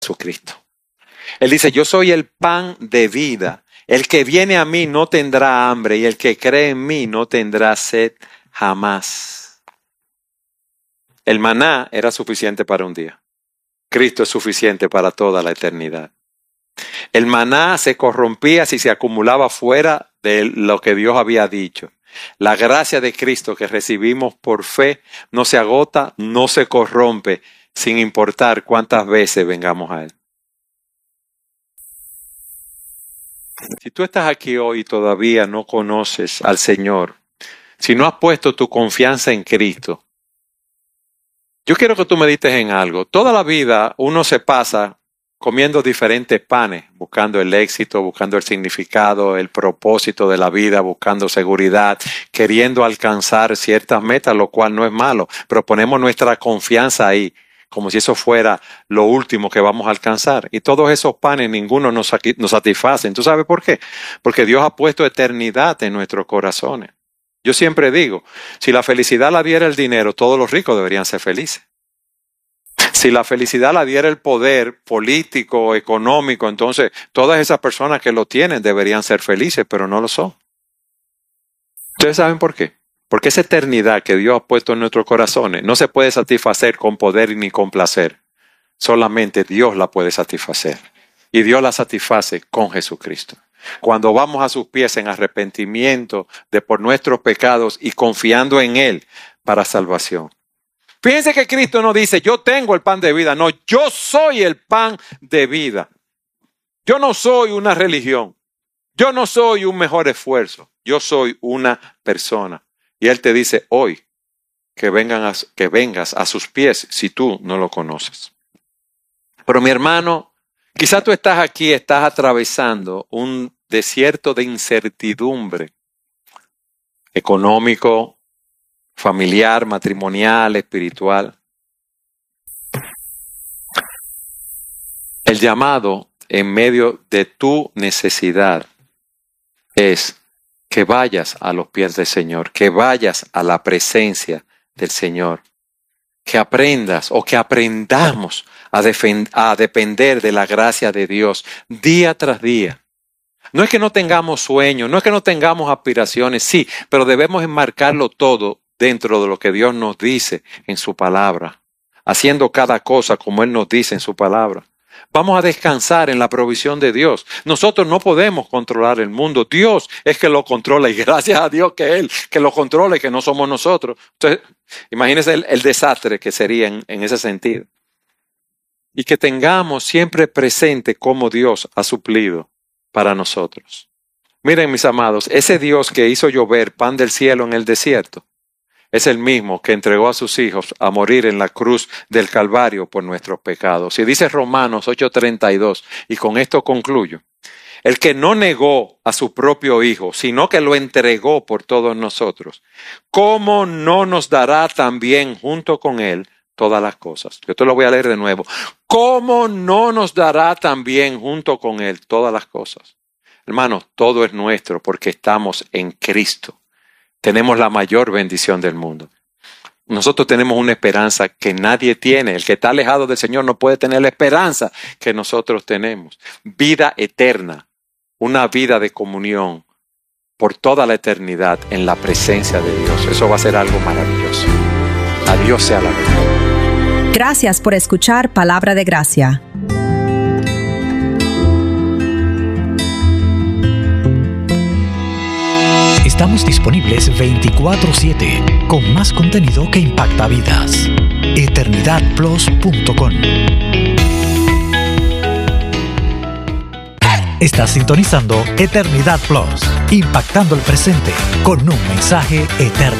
Jesucristo. Él dice, yo soy el pan de vida. El que viene a mí no tendrá hambre y el que cree en mí no tendrá sed jamás. El maná era suficiente para un día. Cristo es suficiente para toda la eternidad. El maná se corrompía si se acumulaba fuera de lo que Dios había dicho. La gracia de Cristo que recibimos por fe no se agota, no se corrompe, sin importar cuántas veces vengamos a Él. Si tú estás aquí hoy y todavía no conoces al Señor, si no has puesto tu confianza en Cristo, yo quiero que tú medites en algo. Toda la vida uno se pasa comiendo diferentes panes, buscando el éxito, buscando el significado, el propósito de la vida, buscando seguridad, queriendo alcanzar ciertas metas, lo cual no es malo, pero ponemos nuestra confianza ahí, como si eso fuera lo último que vamos a alcanzar. Y todos esos panes, ninguno nos satisfacen. ¿Tú sabes por qué? Porque Dios ha puesto eternidad en nuestros corazones. Yo siempre digo, si la felicidad la diera el dinero, todos los ricos deberían ser felices. Si la felicidad la diera el poder político, económico, entonces todas esas personas que lo tienen deberían ser felices, pero no lo son. ¿Ustedes saben por qué? Porque esa eternidad que Dios ha puesto en nuestros corazones no se puede satisfacer con poder ni con placer. Solamente Dios la puede satisfacer. Y Dios la satisface con Jesucristo. Cuando vamos a sus pies en arrepentimiento de por nuestros pecados y confiando en Él para salvación. Fíjense que Cristo no dice, yo tengo el pan de vida. No, yo soy el pan de vida. Yo no soy una religión. Yo no soy un mejor esfuerzo. Yo soy una persona. Y Él te dice hoy que vengas a sus pies si tú no lo conoces. Pero mi hermano, quizá tú estás aquí, estás atravesando un desierto de incertidumbre económico, familiar, matrimonial, espiritual. El llamado en medio de tu necesidad es que vayas a los pies del Señor, que vayas a la presencia del Señor, que aprendas o que aprendamos a depender de la gracia de Dios día tras día. No es que no tengamos sueños, no es que no tengamos aspiraciones, sí, pero debemos enmarcarlo todo dentro de lo que Dios nos dice en su palabra, haciendo cada cosa como Él nos dice en su palabra. Vamos a descansar en la provisión de Dios. Nosotros no podemos controlar el mundo. Dios es que lo controla y gracias a Dios que Él que lo controla y que no somos nosotros. Entonces, imagínense el desastre que sería en ese sentido. Y que tengamos siempre presente cómo Dios ha suplido para nosotros. Miren, mis amados, ese Dios que hizo llover pan del cielo en el desierto es el mismo que entregó a sus hijos a morir en la cruz del Calvario por nuestros pecados. Y dice Romanos 8:32, y con esto concluyo, el que no negó a su propio hijo, sino que lo entregó por todos nosotros, ¿cómo no nos dará también junto con él todas las cosas? Yo te lo voy a leer de nuevo. ¿Cómo no nos dará también junto con él todas las cosas? Hermanos, todo es nuestro porque estamos en Cristo. Tenemos la mayor bendición del mundo. Nosotros tenemos una esperanza que nadie tiene. El que está alejado del Señor no puede tener la esperanza que nosotros tenemos. Vida eterna, una vida de comunión por toda la eternidad en la presencia de Dios. Eso va a ser algo maravilloso. A Dios sea la gloria. Gracias por escuchar Palabra de Gracia. Estamos disponibles 24/7 con más contenido que impacta vidas. EternidadPlus.com. Estás sintonizando Eternidad Plus, impactando el presente con un mensaje eterno.